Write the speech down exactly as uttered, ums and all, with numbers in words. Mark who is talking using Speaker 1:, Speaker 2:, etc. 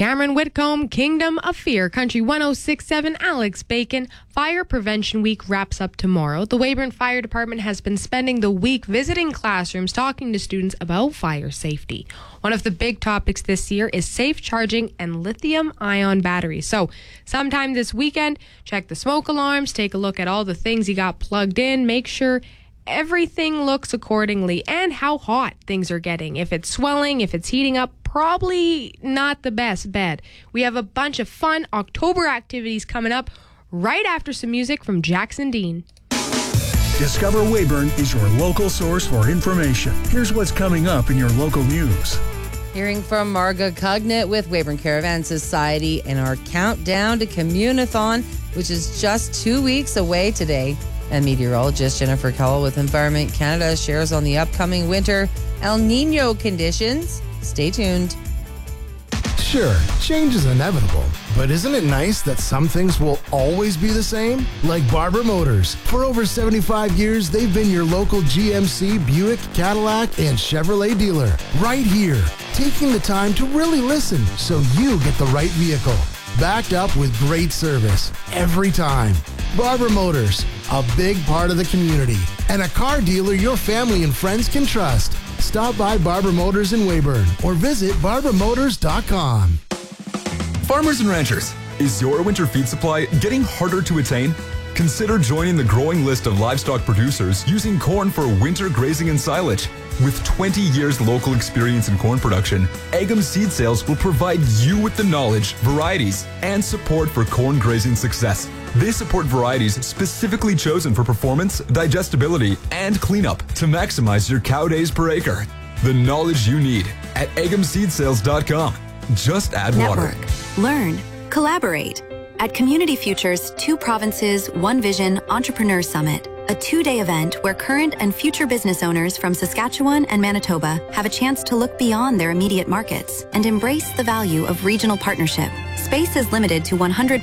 Speaker 1: Cameron Whitcomb, Kingdom of Fear, Country one oh six point seven, Alex Bacon. Fire Prevention Week wraps up tomorrow. The Weyburn Fire Department has been spending the week visiting classrooms, talking to students about fire safety. One of the big topics this year is safe charging and lithium-ion batteries. So sometime this weekend, check the smoke alarms, take a look at all the things you got plugged in, make sure everything looks accordingly, and how hot things are getting. If it's swelling, if it's heating up, probably not the best bet. We have a bunch of fun October activities coming up right after some music from Jackson Dean.
Speaker 2: Discover Weyburn is your local source for information. Here's what's coming up in your local news.
Speaker 3: Hearing from Marga Cognit with Weyburn Caravan Society and our countdown to Communathon, which is just two weeks away today. And meteorologist Jennifer Cowell with Environment Canada shares on the upcoming winter El Nino conditions. Stay tuned.
Speaker 4: Sure, change is inevitable, but isn't it nice that some things will always be the same? Like Barber Motors. For over seventy-five years, they've been your local G M C, Buick, Cadillac, and Chevrolet dealer. Right here, taking the time to really listen so you get the right vehicle. Backed up with great service every time. Barber Motors, a big part of the community, and a car dealer your family and friends can trust. Stop by Barber Motors in Weyburn or visit barber motors dot com.
Speaker 5: Farmers and ranchers, is your winter feed supply getting harder to attain? Consider joining the growing list of livestock producers using corn for winter grazing and silage. With twenty years local experience in corn production, Agam Seed Sales will provide you with the knowledge, varieties, and support for corn grazing success. They support varieties specifically chosen for performance, digestibility, and cleanup to maximize your cow days per acre. The knowledge you need at agam seed sales dot com. Just add
Speaker 6: Network.
Speaker 5: water.
Speaker 6: Learn. Collaborate. At Community Futures Two Provinces, One Vision Entrepreneur Summit, a two-day event where current and future business owners from Saskatchewan and Manitoba have a chance to look beyond their immediate markets and embrace the value of regional partnership. Space is limited to one hundred